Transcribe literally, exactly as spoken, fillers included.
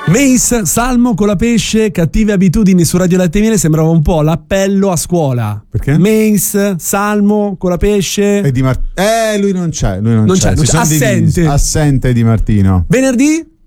Mace, Salmo con la pesce, cattive abitudini su Radio Latte e Miele, sembrava un po' l'appello a scuola. Perché? Mace, Salmo con la pesce. E Di Mar- eh, lui non c'è, lui non, Non c'è. c'è, non Si c'è. sono divisi. Assente. Assente Di Martino. Venerdì?